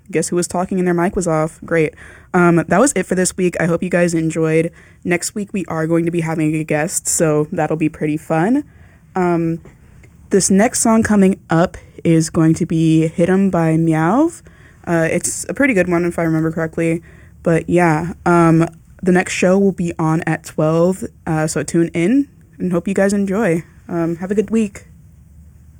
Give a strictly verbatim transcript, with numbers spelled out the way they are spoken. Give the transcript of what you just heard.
guess who was talking and their mic was off? Great. Um, that was it for this week. I hope you guys enjoyed. Next week we are going to be having a guest, so that'll be pretty fun. Um, this next song coming up is going to be Hit 'em by Meowv. Uh, it's a pretty good one if I remember correctly. But yeah, um, the next show will be on at twelve, uh, so tune in and hope you guys enjoy. Um, have a good week.